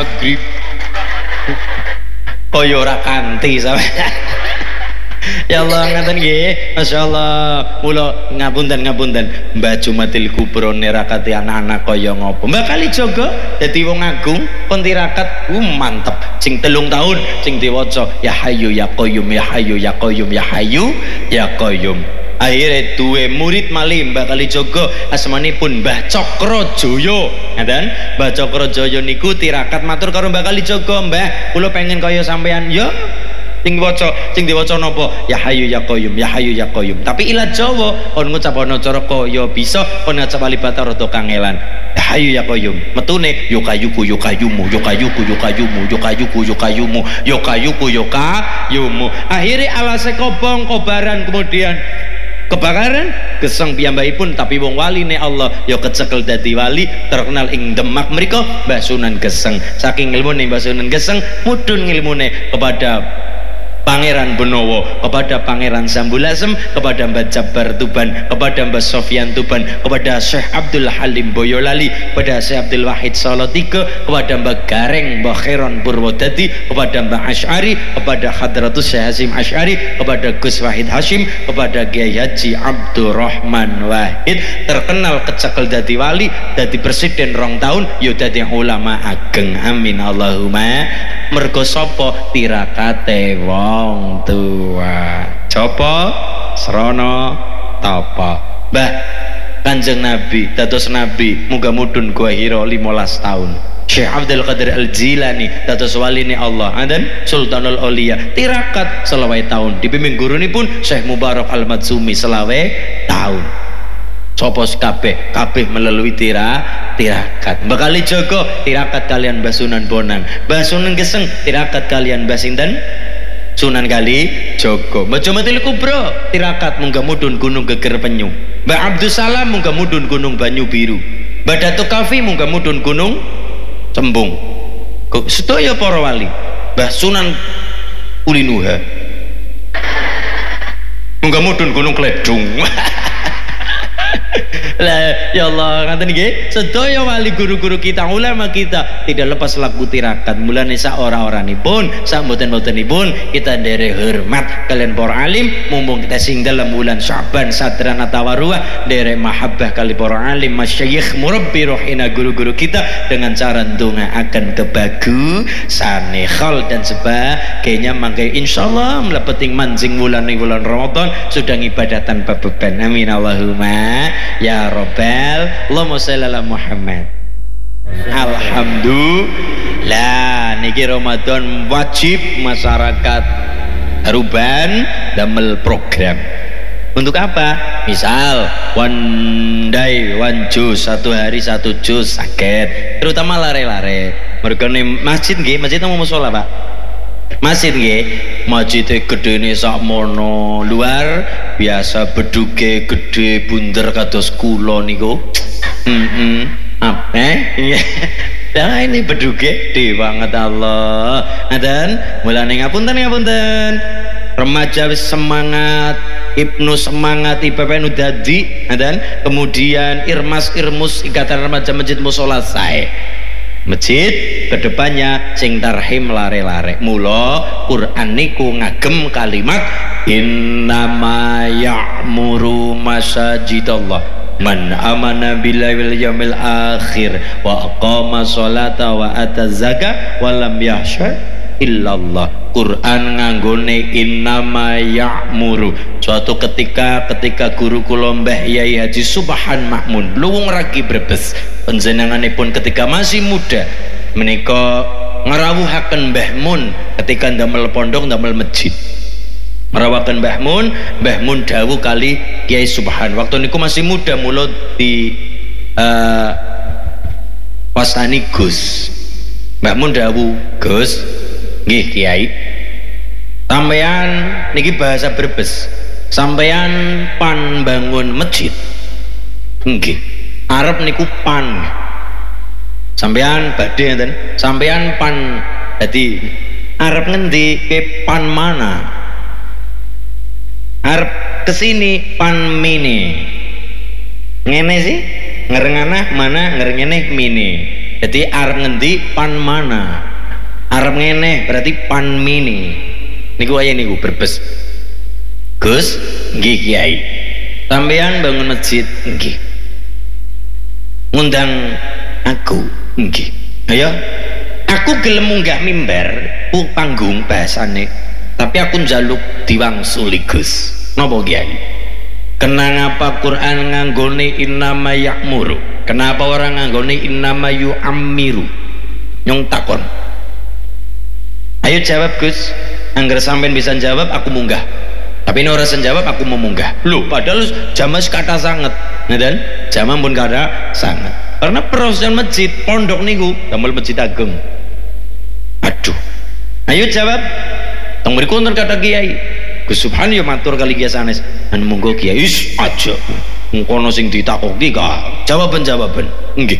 maghrib kaya ora kanthi sampeyan. Ya Allah ngaten nggih, masyaallah. Mula ngapunten Mbah Jumatil Kubro nerakati anak-anak kaya ngopo. Mbah Kalijaga dadi wong agung kon tirakat mantep. Sing 3 tahun sing diwaca ya Hayyu ya Qayyum ya Hayyu ya Qayyum ya Hayyu ya Qayyum. Akhirnya duwe murid malih Mbah Kalijaga asmanipun Mbah Cokrojoyo. Ngaten, Mbah Cokrojoyo niku tirakat matur karo Mbah Kalijaga, "Mbah, kula pengen kaya sampean." Ya sing diwaca napa ya Hayyu ya Qayyum ya Hayyu ya Qayyum. Tapi ila Jawa kon ngucap ana cara kaya bisa kon ngacap alibata rada kangelan. Ya Hayyu ya Qayyum metune yo kayuku yo kayumu yo kayuku yo kayumu yo kayuku yo kayumu yo kayuku yo kayumu. Akhirnya alase kobong kobaran kemudian kebakaran geseng piyambakipun tapi wong waline Allah ya kecekel dadi wali terkenal ing Demak mriku Mbah Sunan Geseng. Saking ilmune Mbah Sunan Geseng mudhun ilmune kepada Pangeran Bonowo, kepada Pangeran Sambulasem, kepada Mbah Jabar Tuban, kepada Mbah Sofyan Tuban, kepada Syekh Abdul Halim Boyolali, kepada Syekh Abdul Wahid Salatiga, kepada Mbah Gareng Mbah Khairon Purwodadi, kepada Mbah Asy'ari, kepada Hadratus Syekh Hasyim Asy'ari, kepada Gus Wahid Hashim, kepada Kiai Haji Abdurrahman Wahid, terkenal kecekel dadi wali, dadi presiden 2 tahun, yo dadi ulama ageng. Amin Allahumma. Mergo sapa tirakate wong tua copo srana tapa. Mbah Kanjeng Nabi dados nabi muga mudhun Gua Hira 15 tahun. Syekh Abdul Qadir Al-Jilani dados waline Allah dan Sultanul Auliya tirakat 20 tahun dibimbing gurunipun Syekh Mubarak Al-Madsumi 20 tahun. Sapa kabeh melalui tirakat. Mbah Kalijaga tirakat kalian Mbah Sunan Bonang, Mbah Sunan Geseng tirakat kalian Mbah sinten Sunan Kalijaga. Mbah Jumatil Kubro tirakat munggah mudhun Gunung Geger Penyu, Mbah Abdus Salam munggah mudhun Gunung Banyu Biru, Mbah Datuk Kafi munggah mudhun Gunung Cembung. Sedaya para wali, Mbah Sunan Ulinuha munggah mudhun Gunung Kledung. Lah ya Allah ngaten nggih sedaya wali guru-guru kita ulama kita tidak lepas laku tirakat. Mulane sak ora-oranipun sak mboten-mbotenipun kita nderek hormat kalian para alim mumpung kita sing dalam bulan Sya'ban sadran atawaruah nderek mahabbah kali para alim masyayikh murabbi rohina guru-guru kita dengan cara ndongaaken kebagusane khol dan sebagainya. Mangke insyaallah mlebeting mancing bulan Ramadan sudah ngibadatan tanpa beban. Amin Allahumma ya Rabbal Allahumma sholli ala Muhammad. Alhamdulillah niki Ramadan wajib masyarakat Ruban damel program. Untuk apa? Misal one day one juz, 1 hari 1 juz sakit, terutama lare-lare. Mergo masjid nggih, masjid mau mushola Pak. Masjid nggih, masjid gedene sakmono, luar biasa beduke gede bunder kados kula niku. Lah ini beduke gede banget Allah. Dan mulane ngapunten. Remaja wis semangat, Ibnu semangat, IPPN dadi, dan kemudian Irmus Ikatan Remaja Masjid Mushola sae. Masjid kedepannya sing tarhim lare-lare. Mula Quran niku ngagem kalimat innama ya'muru masajidallah man amana billahi wal yaumil akhir wa aqama sholata wa ata zakah wa lam yakhsha illallah. Quran nganggone innama ya'muru. Suatu ketika guru kula Mbah Yai Haji Subhan Makmun luwung ragi Brebes panjenenganipun ketika masih muda menika ngarawuhaken Mbah Mun ketika ndamel pondok ndamel masjid. Merawakan Mbah Mun dawuh kali Kiai Subhan waktu niku masih muda mula di wastani Gus. Mbah Mun dawuh, Gus nggih Kiai, sampeyan niki bahasa Brebes, sampeyan pan bangun masjid nggih, arep niku pan sampeyan badhe enten, sampeyan pan dadi arep ngendi ke pan mana, arep kesini pan mini ngene sih ngerenganah mana ngerengeneh mini Jadi arep ngendi pan mana, arep ngene berarti pan mini. Niku aja niku berbes. Gus, nggih Kiai. Sampeyan bangun masjid, nggih. Ngundang aku, nggih. Ayo, aku gelem munggah mimbar, panggung bahasane. Tapi aku njaluk diwangsuli Gus. Napa Kiai? Kenang apa Quran nganggone innama ya'muru? Kenapa orang nganggone innama yu'ammiru? Nyong takon. Ayo jawab Gus. Angger sampean bisa jawab aku munggah. Tapi ini orang senjawab aku mau munggah. Loh, padahal jaman kata sangat, ngeten? Jaman pun kata sangat. Karena proses masjid pondok niku damel masjid agung. Aduh. Ayo jawab. Tong mriku wonten kata Kiai. Gus Subhan ya matur kali Kiai sanes. An monggo Kiai wis aja. Ngono sing ditakoki ka jawaban-jawaban. Nggih.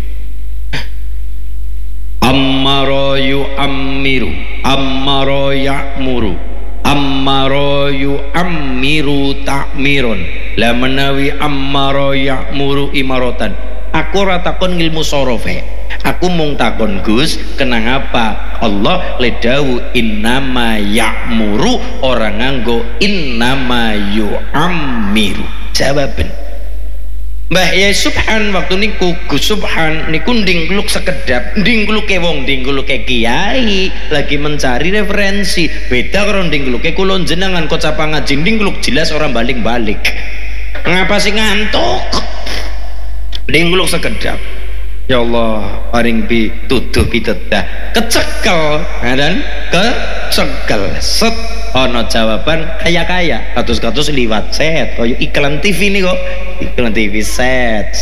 Ammara yu'ammiru, ammara ya'muru, ammara yu'ammiru ta'mirun. La menawi ammara ya'muru imaratan. Aku ora takon ilmu sorofe. Aku mung takon Gus, kenang apa Allah ledawu innama ya'muru orang nganggo innama yu'ammiru. Jawaban Mbah ya Subhan waktu niku Gus Subhan niku ndingkluk sekedap, ndingkluke wong, ndingkluke kiai lagi mencari referensi. Beda karo ndingkluke kula jenengan kocap ngaji, ndingkluk jelas orang balik-balik. Ngapa sih ngantuk? Ndingkluk sekedap. Ya Allah, paring tuduh pitedah kecekel dan kecekel set ono jawaban kaya katus-katus liwat set koyo iklan TV nih kok, iklan TV set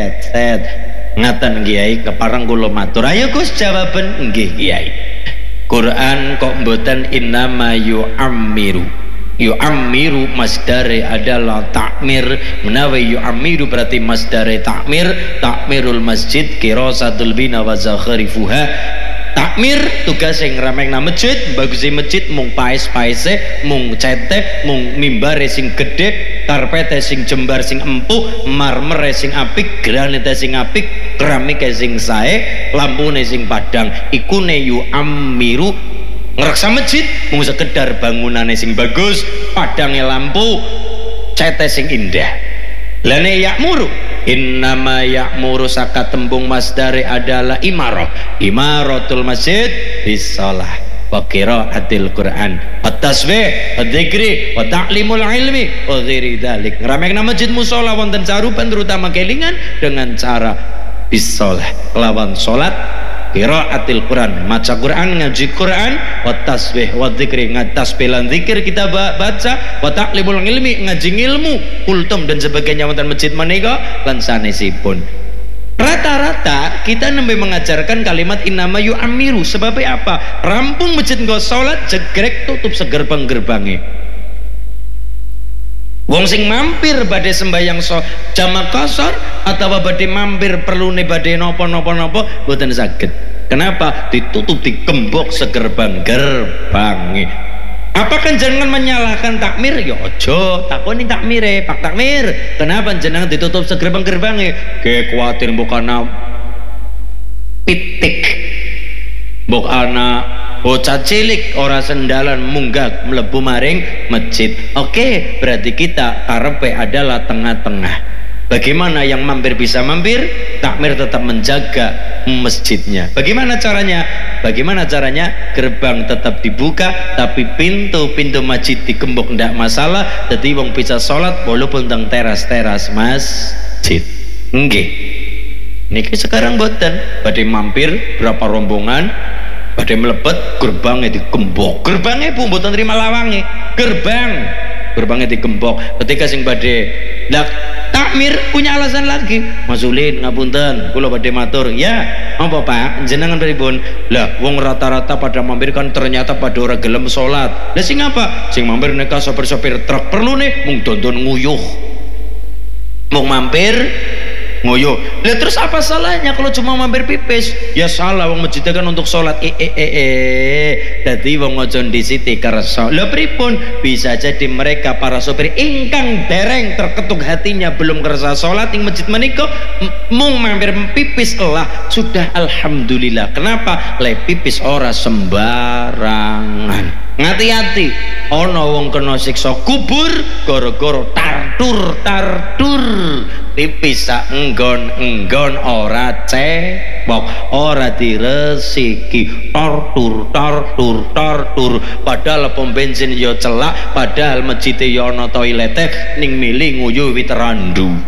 ngaten Kiai keparang kula matur. Ayo Gus jawaban nggih Kiai. Quran kok mboten innama yu'ammiru. Yu'ammiru masdare adalah takmir. Menawi yu'ammiru berarti masdare takmir. Takmirul masjid kirasatul bina wa zakharifuha. Takmir tugas yang ramekna masjid, bagusi masjid mung paes-paese, mung cete, mung mimbare sing gede, karpete sing jembar sing empuh, marmer sing apik, granite sing apik, keramik sing sae, lampune sing padang. Ikune yu'ammiru. Ngereksa masjid mung sekedar bangunane sing bagus, padange lampu, cete sing indah. Lane ya'muru, innama ya'muru saka tembung masdare adalah imarah. Imaratul masjid bisalah wa qiraatil Quran, at-tasbih, at-dzikri, wa ta'limul ilmi wa ghairi dzalik. Ngramekna masjid musala wonten carupan terutama kelingan dengan cara bisalah lawan salat, qiraatil Quran, maca Quran, ngaji Quran, wa tasbih wa dzikri, ngatasbih lan zikir kita baca, wa ta'limul ilmi, ngaji ilmu, kultum dan sebagainya wonten masjid menika lan sanesipun. Rata-rata kita nembe mengajarkan kalimat innama yu'ammiru. Sebabnya apa? Rampung masjid nggo salat jegrek tutup segerbang-gerbange. Wong sing mampir badhe sembayang jamak kasar atau badhe mampir perlune badhe napa-napa mboten saged. Kenapa? Ditutup digembok segerbang-gerbange. Apakah jenengan menyalahkan takmir? Ya ojo, takoni takmire, Pak Takmir. Kenapa jenengan ditutup segerbang-gerbange? Ge kuwatir mbokana pitik. Mbokana bocah cilik ora sendalan munggah mlebu maring masjid. Oke, berarti kita karepe adalah tengah-tengah. Bagaimana yang mampir bisa mampir, takmir tetap menjaga masjidnya. Bagaimana caranya? Bagaimana caranya? Gerbang tetap dibuka, tapi pintu-pintu masjid digembok ndak masalah. Jadi wong bisa sholat walaupun teng teras-teras masjid. Nggih. Niki sekarang boten, badhe mampir berapa rombongan, badhe mlebet gerbangnya digembok. Gerbangnya pun mboten terima lawange. Gerbangnya digembok. Ketika sing badhe takmir punya alasan lagi. Mas Ulin ngapunten, kula badhe matur. Ya, apa Pak? Jenengan pripun? Lah, wong rata-rata pada mampir kan ternyata pada ora gelem salat. Lah sing apa? Sing mampir neka sopir-sopir truk perlu nih mung dondon nguyuh. Mung mampir Ngoyo. Lah terus apa salahnya kalau cuma mampir pipis? Ya salah, wong masjid kan untuk sholat. Dadi wong ojo ndisiti kersa. Lah pripun? Bisa jadi mereka para sopir ingkang dereng terketuk hatinya belum kersa sholat ing masjid menika mung mampir pipis lah sudah alhamdulillah. Kenapa? Le pipis ora sembarangan. Ngati-hati ana wong kena siksa kubur gara-gara tartur pipis sak enggon ora cebok, ora diresiki, tartur padahal pom bensin ya celak, padahal masjid ya ana toilete ning milih nguyu wit randu.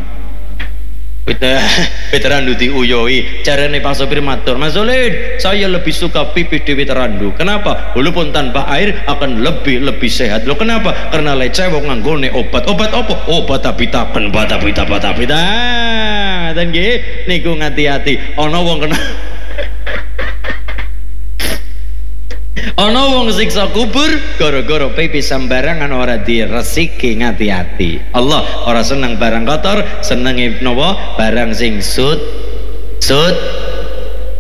Wit randu diuyoi. Jarane Pak sopir matur, Mas Solid, saya lebih suka pipis di wit randu. Kenapa? Walaupun tanpa air akan lebih sehat. Loh kenapa? Karena leceh wong nganggone obat apa? Obat abitaken, bata-bita. Dan nggih niku ngati-ati ana wong kena ana wong siksa kubur gara-gara pipis sembarangan ora diresiki. Ngati-ati. Allah ora seneng barang kotor, senenge napa? Barang sing sut